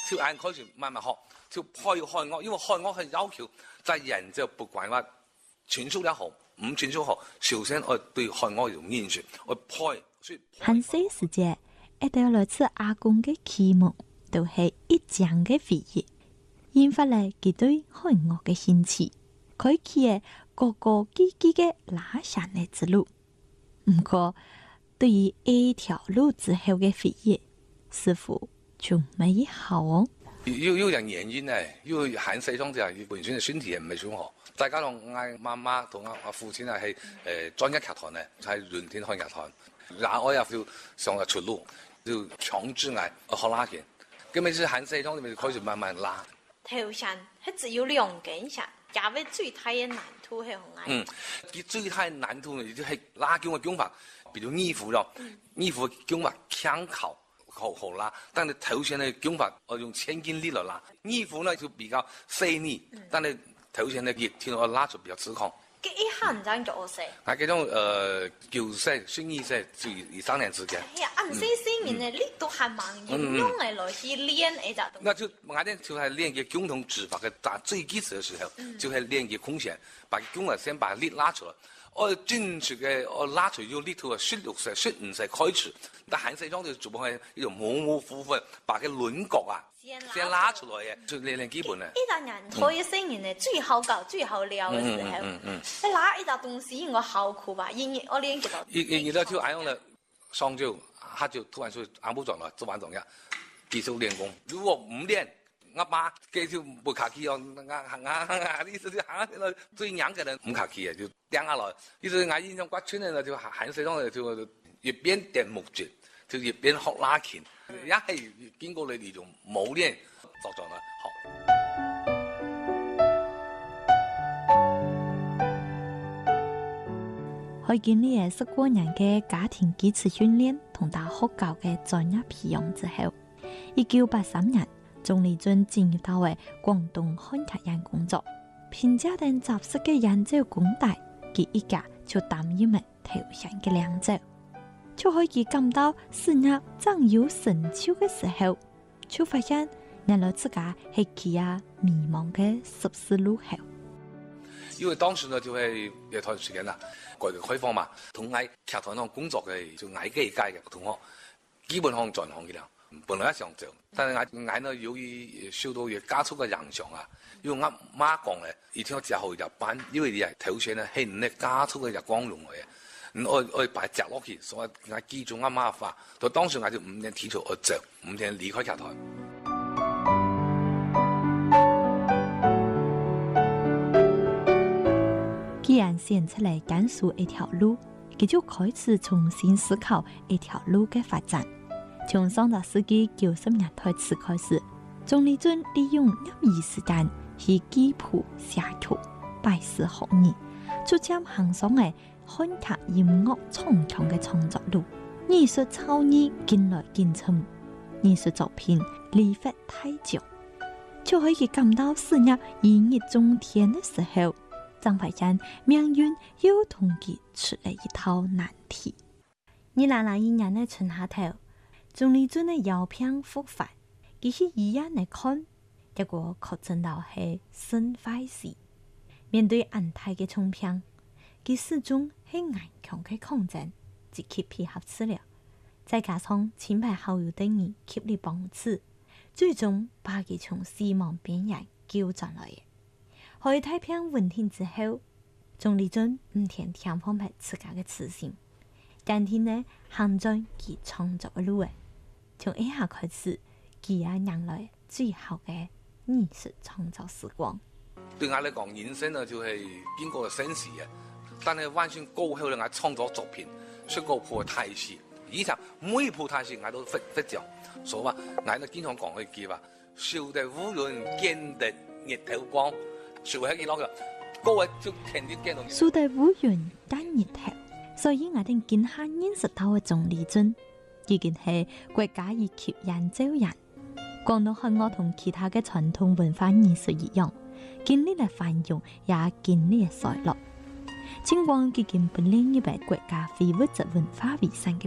就按開始慢慢學，就配漢樂，因為漢樂係要求在人就不管話傳授得好，唔傳授好，首先我對漢樂有認識，我配。 很細時節，一到來自阿公嘅啟蒙，都係一江嘅回憶，引發嚟佢對漢樂嘅興趣，開啟嘅各個幾幾嘅拉山嘅之路。唔過，對於一條路之後嘅回憶，似乎就美好哦。 有人原因咧，因為很細種就係本身嘅身體唔係算好，再加上我媽媽同我父親係專業劇團咧，係輪天漢劇團，然後我又要上咗出路，就強制我學拉弦，咁咪是很細種，咪開始慢慢拉。 頭先係只有兩根弦，也為最大嘅難度係何解？ 佢最大難度就係拉弓嘅弓法，比如二胡咯，二胡弓法強口。好拉，但係頭先嘅弓法我用千斤力嚟拉，二胡呢就比較細膩，但係頭先嘅熱天我拉就比較粗獷。 幾行真做勢？ 係嗰種舊式、新意式，就二三年之間。 係啊，唔識先面嘅力度係蠻嚴用嚟來去練呢隻。 那就我哋就係練嘅弓同指法嘅打最基礎嘅時候，就係練嘅空弦，把弓啊先把力拉出來。我進去嘅我拉出要力度啊16歲、15歲開始，但係細裝就做係一種模模糊糊，把個輪廓啊先拉出來嘅，就練基本啊。 呢隻人可以聲言嘅最好教、最好料嘅時候，你拉呢隻東西我好酷吧？我練幾多？ 而家就按樣咧，上晝、下晝突然就按部狀啦，做完狀嘅繼續練功。如果唔練，我媽繼續唔客氣哦，呢啲行最硬嘅人唔客氣嘅就掟下來。呢啲我印象骨穿咧就很細種就一邊點木節，就一邊學拉琴，一係經過你哋種磨練作狀啦， 學。可見呢係十多年嘅家庭基礎訓練同大學教嘅專業培養之後，1983年。鍾麗君進入到為廣東漢劇院工作，憑借等雜誌嘅演奏功底，佢一家就擔任咗頭上嘅兩奏，就可以感到事業正有成就嘅時候，就發現原來自家係佢啊迷茫嘅14路後。 因為當時呢就係有段時間啦，改革開放嘛，同喺劇團上工作嘅就捱幾屆嘅同學，基本上轉行嘅啦。本來一想做，但係我呢由於受到嘅家族嘅影響啊，因為我媽講咧，一定要之後入班，因為你係頭先咧係唔係家族嘅日光榮嘅，我把摘落去，所以我記住我媽話，到當時我就5年提出我做，5年離開劇團。 既然選出嚟揀選一條路，佢就開始重新思考一條路嘅發展。從上個世紀90年代開始，鍾麗君利用業餘時間去記譜寫曲、拜師學藝，逐漸行上嘅漢劇音樂創強嘅創作路。藝術造詣漸來漸深，藝術作品離發太久，就可以感到事業如日中天嘅時候，張發現命運又同佢出了一套難題。2001年嘅春夏頭，鍾麗君嘅腰片復發，佢去醫院嚟看，結果確診到係腎壞死。面對安泰嘅重病，佢始終係頑強嘅抗戰，積極配合治療，再加上親朋好友等人極力幫助，最終把佢從死亡邊緣救出來嘅。喺太平穩定之後，鍾麗君唔停聽放棄自家嘅痴心，今天呢行在佢創作嘅路嘅。從一下開始，佢也迎來最後嘅藝術創作時光。 對我嚟講，人生呢就係經過生死嘅，但係完全過後咧，我創作作品出過破太戲，以前每一破太戲我都發獎，所以話我都經常講一句話：笑得烏雲見得日頭光，笑喺幾多個，各位就聽啲見到。 笑得烏雲見日頭，所以我哋見下認識到嘅鍾麗君。已經係國家一級研究人。廣東漢樂同其他嘅傳統文化藝術一樣，經歷了繁榮，也經歷了衰落。盡管佢根本領一筆國家非物質文化遺產嘅